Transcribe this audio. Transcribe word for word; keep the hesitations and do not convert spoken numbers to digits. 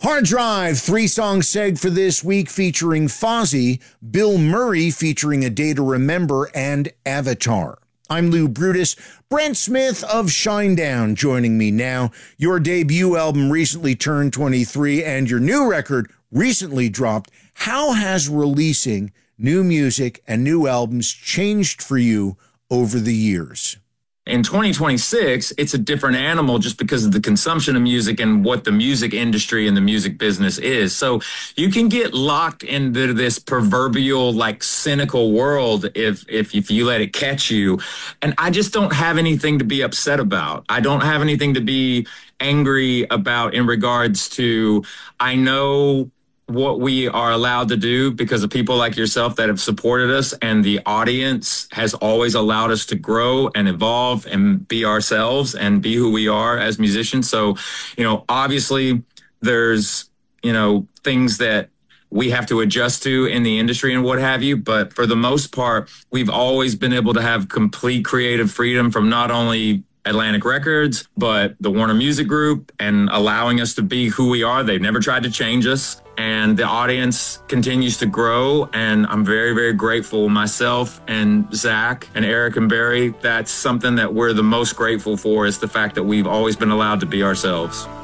Hard Drive, three-song seg for this week featuring Fozzy, Bill Murray featuring A Day to Remember, and Avatar. I'm Lou Brutus. Brent Smith of Shinedown joining me now. Your debut album recently turned twenty-three, and your new record recently dropped. How has releasing new music and new albums changed for you over the years? In twenty twenty-six, it's a different animal just because of the consumption of music and what the music industry and the music business is. So you can get locked into this proverbial, like, cynical world if, if, if you let it catch you. And I just don't have anything to be upset about. I don't have anything to be angry about in regards to, I know what we are allowed to do because of people like yourself that have supported us, and the audience has always allowed us to grow and evolve and be ourselves and be who we are as musicians. So, you know, obviously there's, you know, things that we have to adjust to in the industry and what have you. But for the most part, we've always been able to have complete creative freedom from not only Atlantic Records, but the Warner Music Group, and allowing us to be who we are. They've never tried to change us, and the audience continues to grow. And I'm very, very grateful, myself and Zach and Eric and Barry. That's something that we're the most grateful for, is the fact that we've always been allowed to be ourselves.